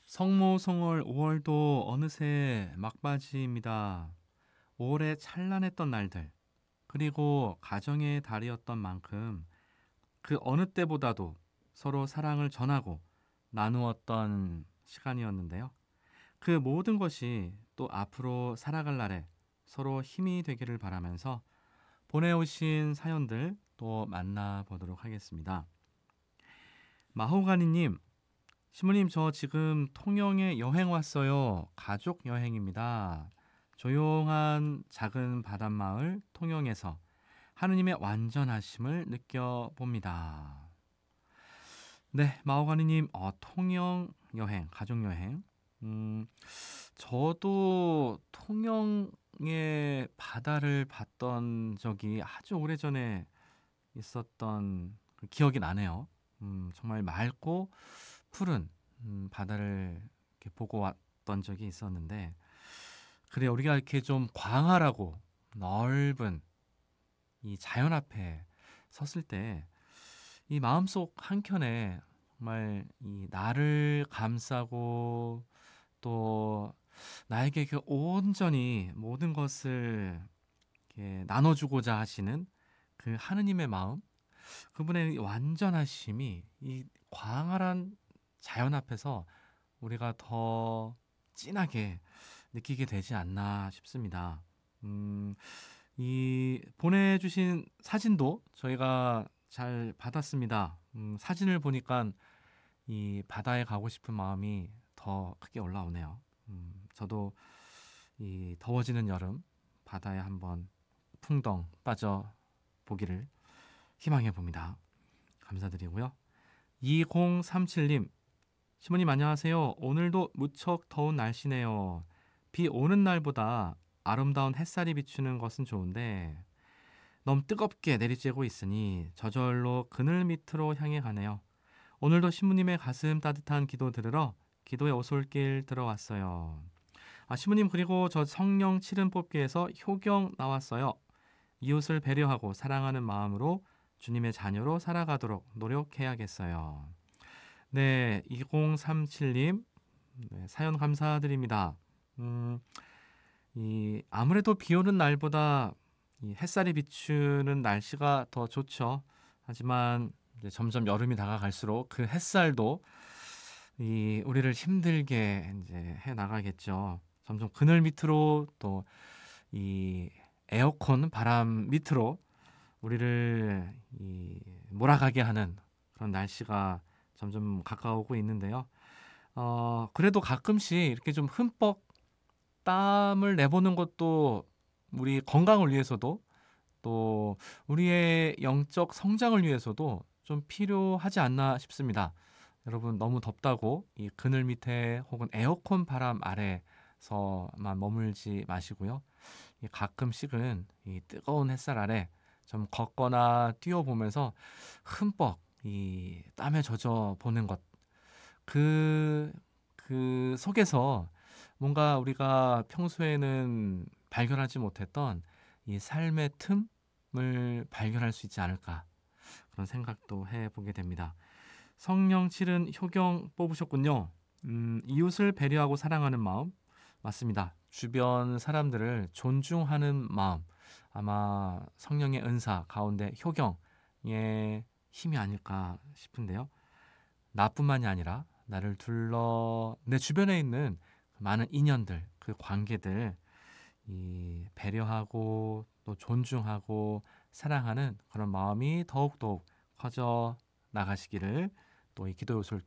성모성월 5월도 어느새 막바지입니다. 5월에 찬란했던 날들, 그리고 가정의 달이었던 만큼 그 어느 때보다도 서로 사랑을 전하고 나누었던 시간이었는데요. 그 모든 것이 또 앞으로 살아갈 날에 서로 힘이 되기를 바라면서 보내오신 사연들 또 만나보도록 하겠습니다. 마호가니님, 시모님, 저 지금 통영에 여행 왔어요. 가족 여행입니다. 조용한 작은 바닷마을 통영에서 하느님의 완전하심을 느껴봅니다. 네, 마오가니님, 통영 여행, 가족 여행. 음, 저도 통영의 바다를 봤던 적이 아주 오래전에 있었던 그 기억이 나네요. 정말 맑고 푸른 바다를 이렇게 보고 왔던 적이 있었는데, 그래 우리가 이렇게 좀 광활하고 넓은 이 자연 앞에 섰을 때 이 마음속 한켠에 정말 이 나를 감싸고 또 나에게 그 온전히 모든 것을 이렇게 나눠주고자 하시는 그 하느님의 마음, 그분의 이 완전하심이 이 광활한 자연 앞에서 우리가 더 진하게 느끼게 되지 않나 싶습니다. 음, 이 보내주신 사진도 저희가 잘 받았습니다. 사진을 보니까 이 바다에 가고 싶은 마음이 더 크게 올라오네요. 저도 이 더워지는 여름 바다에 한번 풍덩 빠져 보기를 희망해 봅니다. 감사드리고요. 2037님, 시모님 안녕하세요. 오늘도 무척 더운 날씨네요. 비 오는 날보다 아름다운 햇살이 비추는 것은 좋은데 너무 뜨겁게 내리쬐고 있으니 저절로 그늘 밑으로 향해 가네요. 오늘도 시모님의 가슴 따뜻한 기도 들으러 기도의 오솔길 들어왔어요. 시모님, 그리고 저 성령 칠은 뽑기에서 효경 나왔어요. 이웃을 배려하고 사랑하는 마음으로 주님의 자녀로 살아가도록 노력해야겠어요. 네, 2037님, 네, 사연 감사드립니다. 음, 이 아무래도 비 오는 날보다 이 햇살이 비추는 날씨가 더 좋죠. 하지만 이제 점점 여름이 다가갈수록 그 햇살도 이 우리를 힘들게 이제 해 나가겠죠. 점점 그늘 밑으로 또 이 에어컨 바람 밑으로 우리를 이 몰아가게 하는 그런 날씨가 점점 가까우고 있는데요. 그래도 가끔씩 이렇게 좀 흠뻑 땀을 내보는 것도 우리 건강을 위해서도 또 우리의 영적 성장을 위해서도 좀 필요하지 않나 싶습니다. 여러분, 너무 덥다고 이 그늘 밑에 혹은 에어컨 바람 아래서만 머물지 마시고요. 이 가끔씩은 이 뜨거운 햇살 아래 좀 걷거나 뛰어보면서 흠뻑 이 땀에 젖어 보는 것, 그, 그 속에서 뭔가 우리가 평소에는 발견하지 못했던 이 삶의 틈을 발견할 수 있지 않을까, 그런 생각도 해보게 됩니다. 성령 칠은 효경 뽑으셨군요. 이웃을 배려하고 사랑하는 마음, 맞습니다. 주변 사람들을 존중하는 마음, 아마 성령의 은사 가운데 효경의 힘이 아닐까 싶은데요. 나뿐만이 아니라 나를 둘러 내 주변에 있는 많은 인연들, 그 관계들, 이 배려하고 또 존중하고 사랑하는 그런 마음이 더욱더욱 커져 나가시기를 또 이 기도 요술